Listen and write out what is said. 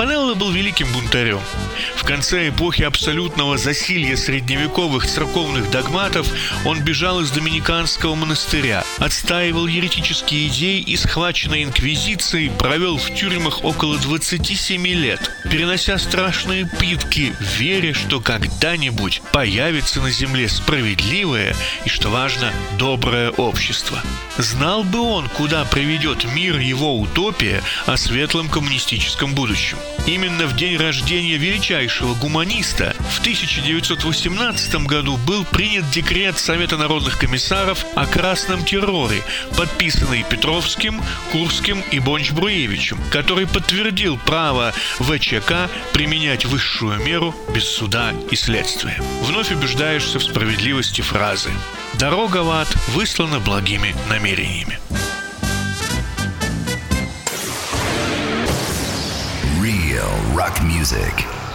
Манелло был великим бунтарем. В конце эпохи абсолютного засилья средневековых церковных догматов он бежал из доминиканского монастыря, отстаивал еретические идеи и, схваченный инквизицией, провел в тюрьмах около 27 лет, перенося страшные пытки, веря, что когда-нибудь появится на земле справедливое и, что важно, доброе общество. Знал бы он, куда приведет мир его утопия о светлом коммунистическом будущем. Именно в день рождения величайшего гуманиста в 1918 году был принят декрет Совета народных комиссаров о красном терроре, подписанный Петровским, Курским и Бонч-Бруевичем, который подтвердил право ВЧК применять высшую меру без суда и следствия. Вновь убеждаешься в справедливости фразы: «Дорога в ад выслана благими намерениями». Real rock music.